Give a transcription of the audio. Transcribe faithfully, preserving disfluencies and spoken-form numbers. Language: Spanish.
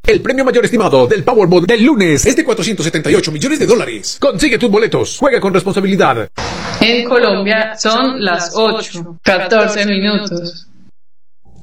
El premio mayor estimado del Powerball del lunes es de cuatrocientos setenta y ocho millones de dólares. Consigue tus boletos. Juega con responsabilidad. En Colombia son las ocho, catorce minutos.